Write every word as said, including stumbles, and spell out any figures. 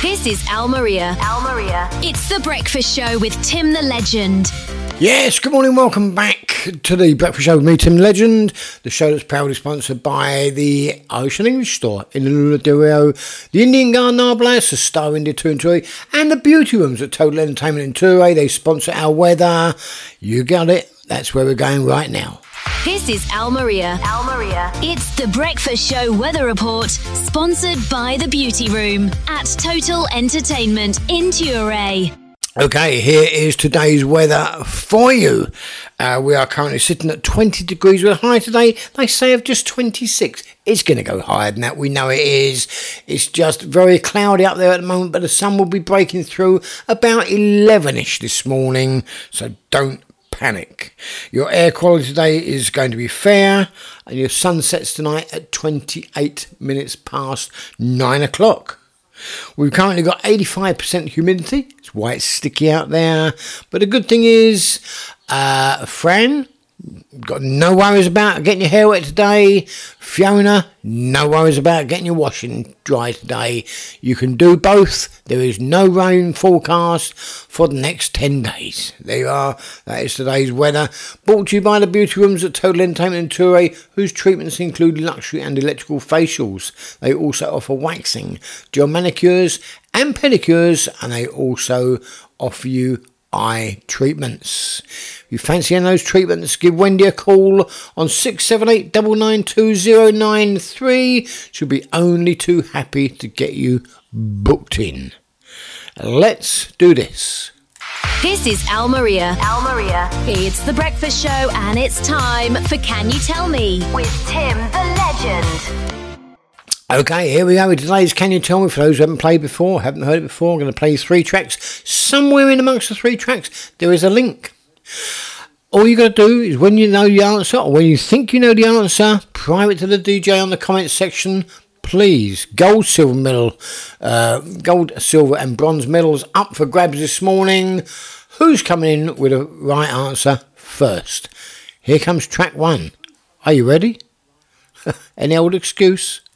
This is Al Maria. Al Maria. It's The Breakfast Show with Tim the Legend. Yes, good morning, welcome back to The Breakfast Show with me, Tim the Legend, the show that's proudly sponsored by the Ocean English Store in Luladurio, the Indian Garden Arblast, the Star India Tour and Touring, and the Beauty Rooms at Total Entertainment in Touray. They sponsor our weather. You got it. That's where we're going right now. This is Al Maria. Al Maria. It's The Breakfast Show Weather Report, sponsored by the Beauty Room at Total Entertainment in Touray. Okay, here is today's weather for you. Uh, we are currently sitting at twenty degrees with a high today. They say of just twenty-six. It's going to go higher than that. We know it is. It's just very cloudy up there at the moment, but the sun will be breaking through about eleven-ish this morning, so don't panic. Your air quality today is going to be fair, and your sun sets tonight at twenty-eight minutes past nine o'clock. We've currently got eighty-five percent humidity. It's why it's sticky out there. But the good thing is, uh, Fran, got no worries about getting your hair wet today. Fiona, no worries about getting your washing dry today. You can do both. There is no rain forecast for the next ten days. There you are. That is today's weather. Brought to you by the Beauty Rooms at Total Entertainment in Touray, whose treatments include luxury and electrical facials. They also offer waxing, gel manicures and pedicures, and they also offer you eye treatments. If you fancy any of those treatments, give Wendy a call on six seven eight, nine nine two, zero nine three. She'll be only too happy to get you booked in. Let's do this. This is Al Maria. Al Maria. It's The Breakfast Show, and it's time for Can You Tell Me? With Tim the Legend. Okay, here we go with today's Can You Tell Me? For those who haven't played before, haven't heard it before, I'm going to play three tracks. Somewhere in amongst the three tracks, there is a link. All you got to do is, when you know the answer, or when you think you know the answer, private to the D J on the comments section, please. Gold, silver medal, uh, gold, silver and bronze medals up for grabs this morning. Who's coming in with a right answer first? Here comes track one. Are you ready? Any old excuse?